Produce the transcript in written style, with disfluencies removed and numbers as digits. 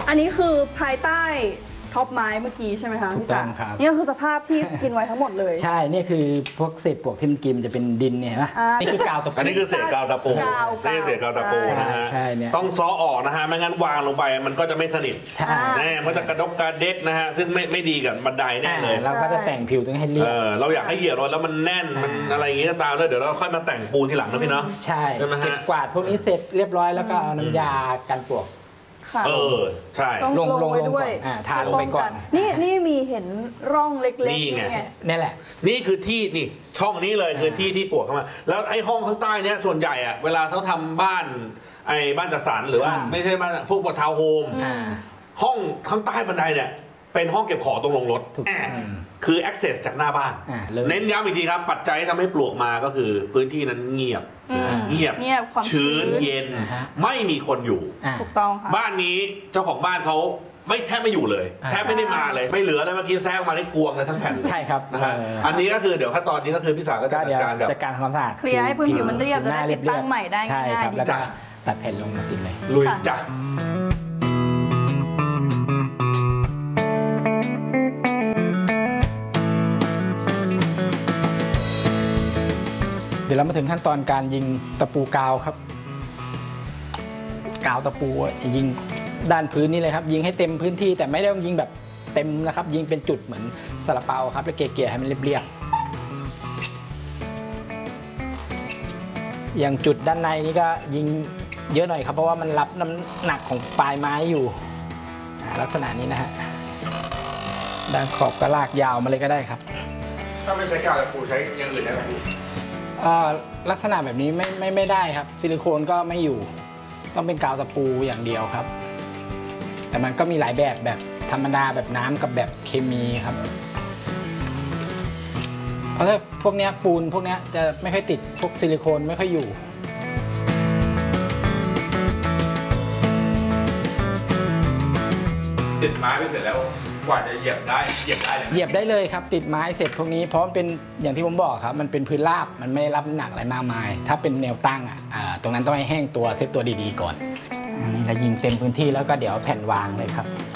อันนี้คือภายใต้ท็อปไม้เมื่อกี้ใช่ไหมคะถูกต้องครับนี่ก็คือสภาพที่กินไว้ทั้งหมดเลยใช่นี่คือพวกเศษปลวกที่มันกินจะเป็นดินเนี่ยนะนี่คือกาวตะปูอันนี้คือเศษกาวตะปูนี่เศษกาวตะปูนะฮะต้องซ้อออกนะฮะไม่งั้นวางลงไปมันก็จะไม่สนิทแน่มันจะกระดกกระเด็กนะฮะซึ่งไม่ดีกับบันไดแน่เลยเราก็จะแต่งผิวตรงให้เรียบเราอยากให้เหยียบรถแล้วมันแน่นมันอะไรอย่างงี้ตามเลยเดี๋ยวเราค่อยมาแต่งปูนทีหลังนะพี่เนาะใช่เก็บกวาดพวกนี้เสร็จเรียบร้อยแล้วก็เอาน้ำยากันปลวกใช่ลงไว้ด้วยทาลงไปก่อนนี่มีเห็นร่องเล็กๆนี่ไงนี่แหละนี่คือที่นี่ช่องนี้เลยคือที่ปลวกเข้ามาแล้วไอ้ห้องข้างใต้เนี้ยส่วนใหญ่อะเวลาเขาทำบ้านบ้านจัดสรรหรือว่าไม่ใช่บ้านพวกทาวน์โฮมห้องข้างใต้บันไดเนี่ยเป็นห้องเก็บของตรงลงรถคือ access จากหน้าบ้านเน้นย้ำอีกทีครับปัจจัยที่ทำให้ปลวกมาก็คือพื้นที่นั้นเงียบชื้นเย็นไม่มีคนอยู่ถูกต้องค่ะบ้านนี้เจ้าของบ้านเขาแทบไม่อยู่เลยแทบไม่ได้มาเลยไม่เหลือเลยเมื่อกี้แซงมาได้กวงเลยทั้งแผ่นใช่ครับนะฮะอันนี้ก็คือเดี๋ยวขั้นตอนนี้ก็คือพี่สาวก็จะจัดการความสะอาดเคลียร์ให้พื้นผิวมันเรียบจะได้ติดตั้งใหม่ได้ง่ายๆแล้วก็ตัดแผ่นลงมาติดเลยลุยจ้ะเดี๋ยวเรามาถึงขั้นตอนการยิงตะปูกาวครับกาวตะปูยิงด้านพื้นนี่เลยครับยิงให้เต็มพื้นที่แต่ไม่ได้ต้องยิงแบบเต็มนะครับยิงเป็นจุดเหมือนซาลาเปาครับแล้วเกลี่ยให้มันเรียบๆอย่างจุดด้านในนี่ก็ยิงเยอะหน่อยครับเพราะว่ามันรับน้ำหนักของปลายไม้อยู่ลักษณะนี้นะฮะด้านขอบก็ลากยาวมาเลยก็ได้ครับถ้าไม่ใช้กาวตะปูใช้อย่างอื่นได้ไหมลักษณะแบบนี้ไม่ได้ครับซิลิโคนก็ไม่อยู่ต้องเป็นกาวตะปูอย่างเดียวครับแต่มันก็มีหลายแบบธรรมดาแบบน้ำกับแบบเคมีครับเพราะถ้าพวกนี้ปูนพวกนี้จะไม่ค่อยติดพวกซิลิโคนไม่ค่อยอยู่ติดไม้ไปเสร็จแล้วกว่าจะเหยียบได้เหยียบได้เลยครับติดไม้เสร็จพวกนี้เพราะมันเป็นอย่างที่ผมบอกครับมันเป็นพื้นราบมันไม่รับหนักอะไรมากมายถ้าเป็นแนวตั้งตรงนั้นต้องให้แห้งตัวเซตตัวดีๆก่อนอันนี้เรายิงเต็มพื้นที่แล้วก็เดี๋ยวแผ่นวางเลยครับ